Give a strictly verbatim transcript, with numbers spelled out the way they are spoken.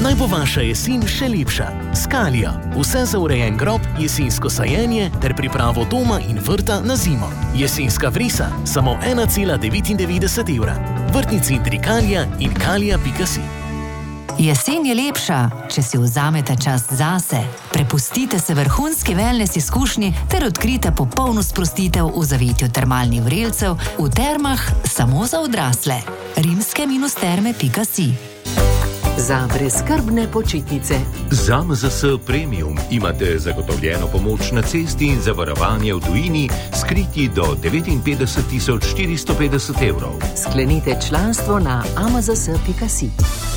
Naj bo vaša jesen še lepša. Skalija. Vse za urejen grob, jesensko sajenje ter pripravo doma in vrta na zimo. Jesenska vrisa. Samo ena cela devetindevetdeset evra. Vrtni centri Kalija in kalija pika si. Jesen je lepša, če si vzamete čas zase. Prepustite se vrhunski wellness izkušnji ter odkrite popolno sprostitev v zavetju termalnih vrelcev v termah samo za odrasle. rimske terme pika si. Za brezskrbne počitnice. Z A M Z S Premium imate zagotovljeno pomoč na cesti in zavarovanje v tujini, skriti do devetinpetdeset tisoč štiristo petdeset evrov. Sklenite članstvo na a m z s pika si.